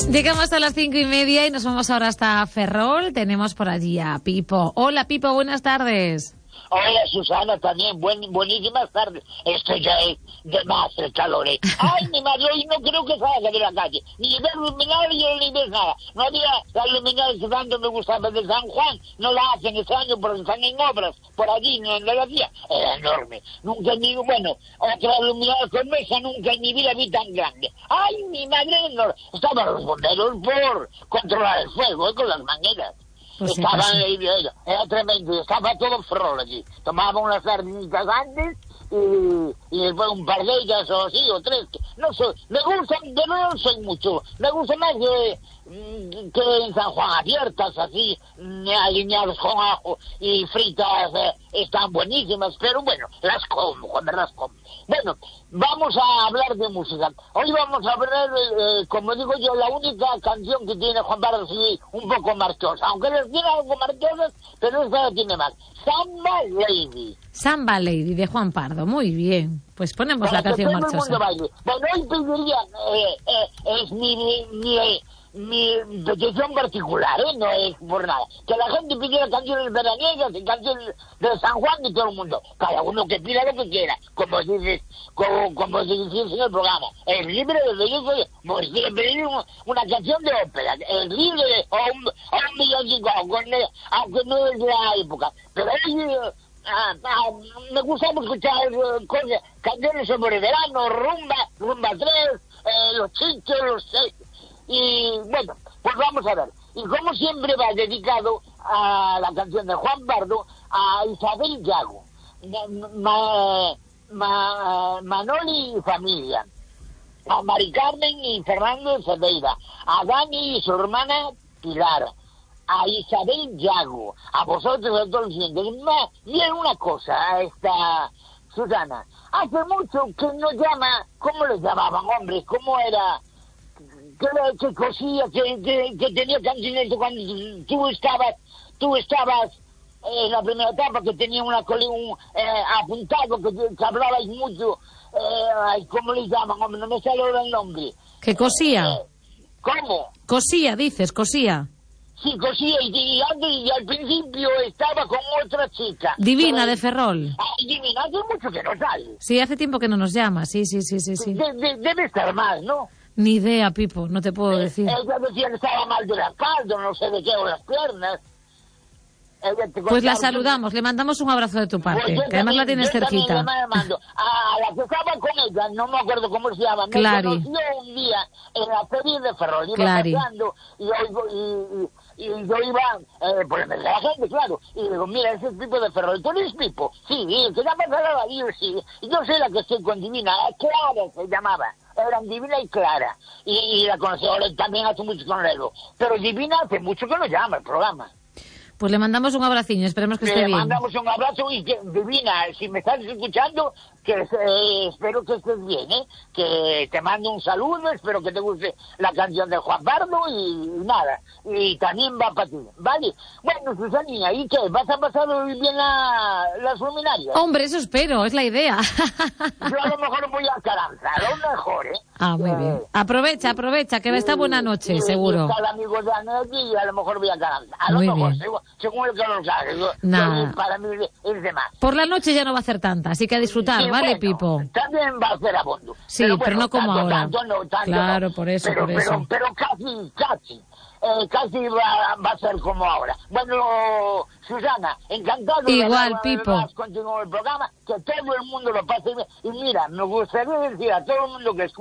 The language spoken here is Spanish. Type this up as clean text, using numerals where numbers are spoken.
Llegamos a las 5:30 y nos vamos ahora hasta Ferrol. Tenemos por allí a Pipo. Hola, Pipo, buenas tardes. Hola, Susana, también. Buenísimas tardes. Esto ya es de más el calor, ¿eh? Ay, mi madre, hoy no creo que salga de la calle. Ni ver luminarias ni ver nada. No había las luminarias que tanto me gustaban de San Juan. No la hacen este año porque están en obras. Por allí, no la hacía. Era enorme. Nunca en mi... Bueno, otras luminarias con mesa nunca en mi vida vi tan grande. Ay, mi madre, no. Estaban los bomberos por controlar el fuego, con las mangueras. Pues Estaban ahí, era tremendo, estaba todo Ferrol allí. Tomaban unas sardinitas antes y después un par de ellas o sí, o tres. No sé, me gustan, yo no soy mucho, me gusta más que en San Juan abiertas así, alineadas con ajo y fritas, están buenísimas, pero bueno, las como, cuando las como. Bueno, vamos a hablar de música. Hoy vamos a ver, como digo yo, la única canción que tiene Juan Pardo, sí, un poco marchosa, aunque les tiene algo marchosas, pero esta la tiene más. Samba Lady. Samba Lady de Juan Pardo, muy bien. Pues ponemos la canción marchosa. Bueno, hoy pediría, es mi petición particular, no es por nada, que la gente pidiera canciones veraniegas y canciones de San Juan y todo el mundo, cada uno que pida lo que quiera, como dices, como se dice en el programa, es libre de pedir, como si quiere pedir una canción de ópera, es libre de, o un villancico, aunque no es de la época, pero hoy me gusta escuchar cosas, canciones sobre verano, rumba 3, los chichos, los 6. Y bueno, pues vamos a ver. Y como siempre va dedicado a la canción de Juan Pardo a Isabel Yago, Manoli y familia, a Mari Carmen y Fernando Cedeira, a Dani y su hermana Pilar, a Isabel Yago, a vosotros, a todos los siguientes. Miren una cosa, a esta Susana, hace mucho que nos llama, ¿cómo les llamaban, hombres? ¿Cómo era? Que cosía, que tenía canciones cuando tú estabas en la primera etapa, que tenía un apuntado, que hablabais mucho, ¿cómo le llaman? Hombre, no me sale ahora el nombre. ¿Que cosía? ¿Cómo? Cosía, dices, cosía. Sí, cosía, y al principio estaba con otra chica. Divina, de Ferrol. Divina, hace mucho que no sale. Sí, hace tiempo que no nos llama, sí. Debe estar más, ¿no? Ni idea, Pipo, no te puedo decir. Ella decía que estaba mal de la espalda, no sé de qué, o las piernas. Pues la saludamos, le mandamos un abrazo de tu parte, Pues que además la tienes cerquita. Le mando. A la que estaba con ella, no me acuerdo cómo se llama, Clary. me conoció un día en la feria de Ferrol, iba Clary. pasando y yo iba por el de la gente, claro, y digo, mira, ese es Pipo de Ferrol. ¿Tú eres Pipo? Sí, que llama Ferrol, yo sí, y yo soy la que estoy con Divina, Clara se llamaba. Eran Divina y Clara, y la conocí ahora también hace mucho con Lego, pero Divina hace mucho que no llama el programa. Pues le mandamos un abraciño, esperemos que esté bien. Le mandamos un abrazo y que, Divina, si me estás escuchando, que espero que estés bien, que te mando un saludo, espero que te guste la canción de Juan Pardo y nada, y también va para ti, ¿vale? Bueno, Susanina, ¿y qué? ¿Vas a pasar bien las luminarias? Hombre, eso espero, es la idea. Yo a lo mejor voy a Caranza, a lo mejor, Ah, muy bien. Aprovecha, que va a estar buena noche, seguro. Está el amigo de Aneti y a lo mejor voy a Caranza. A lo Muy mejor, bien. según el que lo sabe. Nada. Para mí es de más. Por la noche ya no va a hacer tanta, así que a disfrutar, Sí, ¿vale, bueno, Pipo? También va a ser abondo. Sí, pero no como ahora. Tanto Claro, no. por eso. Pero casi va a ser como ahora. Bueno, Susana, encantado. Igual, Pipo. Continúo el programa, que todo el mundo lo pase bien. Y mira, me gustaría decir a todo el mundo que escucha